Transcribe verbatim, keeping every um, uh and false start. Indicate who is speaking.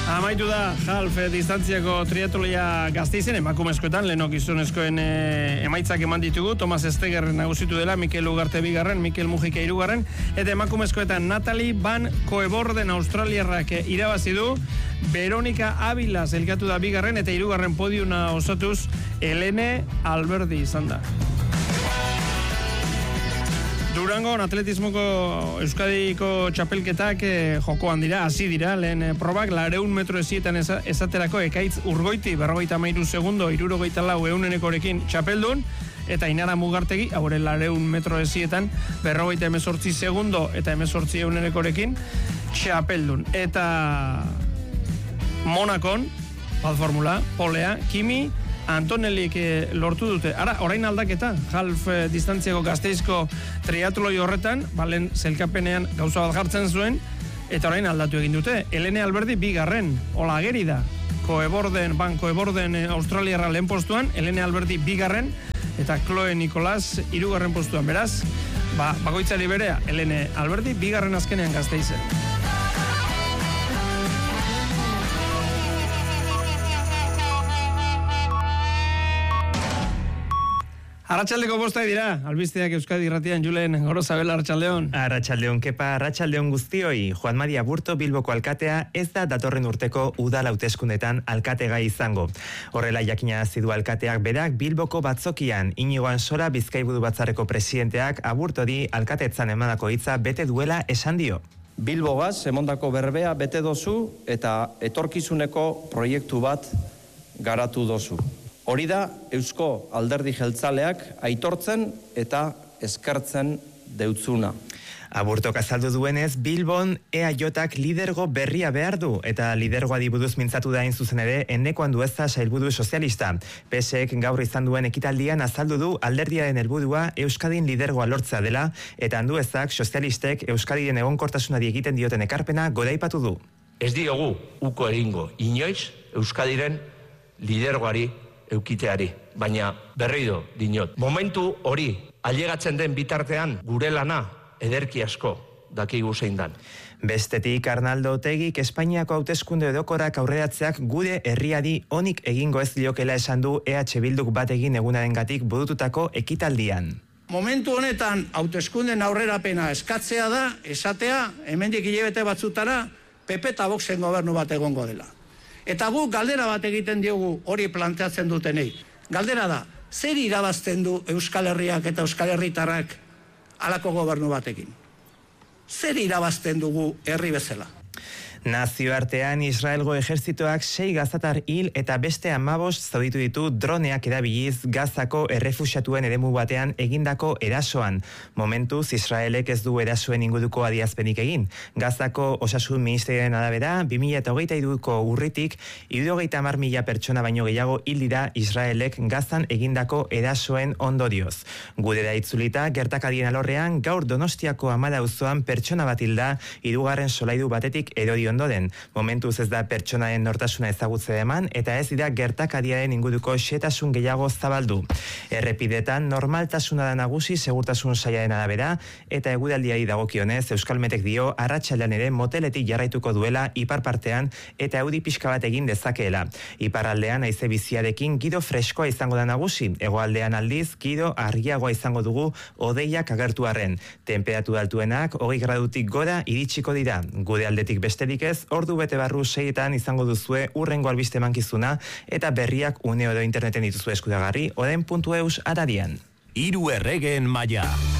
Speaker 1: Amaitu da half distantziako triatloia Gasteizen, emakumezkoetan leheno gizonezkoen e, emaitzak eman ditugu. Tomas Esteger nagusitu dela, Mikel Ugarte bigarren, Mikel Mujika hirugarren, eta emakumezkoetan Natalie Van Coevorden australiarrak irabazi du, Veronika Ávila zelkatu da bigarren, eta hirugarren podiuna osatuz Helene Alberdi izan da. Durangon atletismoko Euskadiko txapelketak eh, jokoan dira, hasi dira, lehen eh, probak, lareun metro esietan eza, esaterako Ekaitz Urgoiti, berrogeita mairu segundo, irurogeita lau eunenekorekin txapeldun, eta Inara Mugartegi, haure lareun metro esietan, berrogeita emezortzi segundo, eta emezortzi eunenekorekin txapeldun. Eta Monakon, Balformula, polea, Kimi, Antonelik eh, lortu dute. Ara, orain aldaketa, half eh, distantziako Gasteizko triatloi horretan, balen zelkapenean gauza bat jartzen zuen, eta orain aldatu egin dute. Helene Alberdi bigarren, hola ageri da. Coevorden, Van Coevorden eh, australiarra lehen postuan, Helene Alberdi bigarren, eta Chloe Nicolas hirugarren postuan. Beraz, ba, bakoitzari berea, Helene Alberdi bigarren azkenean Gasteizen. Arratxaldeko bostak dira, albisteak Euskadi irratian, Julen Gorozabel, Arratxaldeon.
Speaker 2: Arratxaldeon, kepa, Arratxaldeon guztioi. Juan Maria Burto Bilboko alkatea ez da datorren urteko udal hauteskundetan alkategai izango. Horrela jakina zidu alkateak berak Bilboko batzokian, Inigo Ansora Bizkaiburu batzarreko presidenteak Aburtori alkatetzan emanako hitza bete duela esan dio.
Speaker 3: Bilbogaz emondako berbea bete dozu eta etorkizuneko proiektu bat garatu dozu. Hori da Eusko Alderdi Jeltzaleak aitortzen eta eskertzen deutzuna.
Speaker 2: Aburtok azaldu duenez, Bilbon E A Jak lidergo berria behar du, eta lidergoari buruz mintzatu da hain zuzen ere Eneko Andueza sailburu sozialista. P S Ek gaur izan duen ekitaldian azaldu du alderdiaren helburua Euskadin lidergoa lortzea dela, eta Anduezak sozialistek Euskadien egonkortasunari egiten dioten ekarpena goraipatu du.
Speaker 4: Ez diogu uko egingo inoiz Euskadiren lidergoari eukiteari, baina berriro dinot. Momentu hori ailegatzen den bitartean gure lana ederki asko dakigu zein dan.
Speaker 2: Bestetik, Arnaldo Otegik Espainiako hauteskunde orokorrak aurreratzeak gure herriari onik egingo ez liokela esan du E H Bilduk bat egin egunarengatik burututako ekitaldian.
Speaker 5: Momentu honetan hauteskunden aurrerapena eskatzea da, esatea, hemendik hilabete batzutara P P eta Voxen gobernu bat egongo dela. Eta gu galdera bat egiten diogu hori planteatzen dutenei. Galdera da, zer irabazten du Euskal Herriak eta Euskal Herritarrak halako gobernu batekin? Zer irabazten dugu herri bezala?
Speaker 2: Nazioartean Israelgo ejerzitoak sei gazatar hil eta beste hamabost zauritu ditu droneak erabiliz Gazako errefuxiatuen eremu batean egindako erasoan. Momentuz, Israelek ez du erasoen inguruko adierazpenik egin. Gazako osasun ministerioaren arabera, bi mila hogeita hiruko urritik, hirurogeita hamar mila pertsona baino gehiago hil dira Israelek Gazan egindako erasoen ondorioz. Gudera itzulita, gertakarien alorrean, gaur Donostiako Amara auzoan pertsona bat hilda, hirugarren solairu batetik erori ondoren. Momentuz ez da pertsonaren nortasuna ezagutze eman eta ez dira gertakariaren inguruko xehetasun gehiago zabaldu. Errepidetan normaltasuna da nagusi segurtasun sailaren arabera eta eguraldiari dagokionez Euskalmetek dio arratsaldean ere moteletik jarraituko duela ipar partean eta euri pixka bat egin dezakeela. Iparraldean haize biziarekin giro freskoa izango da nagusi, hegoaldean aldiz giro argiagoa izango dugu hodeiak agertu arren. Tenperatura altuenak hogei gradutik gora iritsiko dira. Gure aldetik besterik ez, ordu bete barru seietan izango duzue urrengo albiste emankizuna eta berriak une oro interneten dituzu eskuragarri oden puntu eus aradian.
Speaker 6: Hiru erregeen maila.